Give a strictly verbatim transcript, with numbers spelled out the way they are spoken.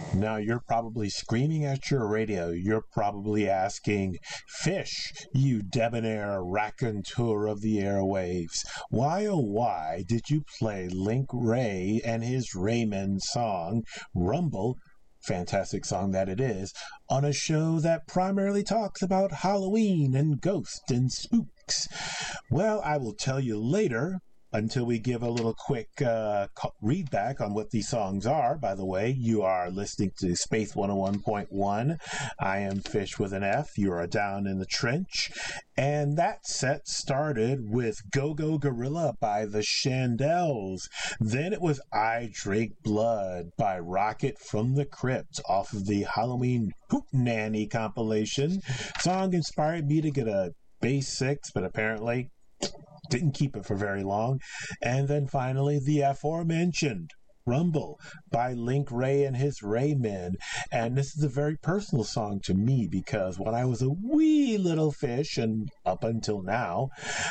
Now you're probably screaming at your radio. You're probably asking, Fish, you debonair raconteur of the airwaves, why oh why did you play Link Wray and his Rayman song, Rumble, fantastic song that it is, on a show that primarily talks about Halloween and ghosts and spooks? Well, I will tell you later. Until we give a little quick uh, read back on what these songs are. By the way, you are listening to Space one oh one point one. I am Fish with an F. You are down in the trench. And that set started with Go Go Gorilla by the Shandells. Then it was I Drink Blood by Rocket from the Crypt off of the Halloween Hootenanny compilation. Song inspired me to get a bass six, but apparently didn't keep it for very long. And then finally, the aforementioned Rumble by Link Wray and his Raymen. And this is a very personal song to me because when I was a wee little fish, and up until now,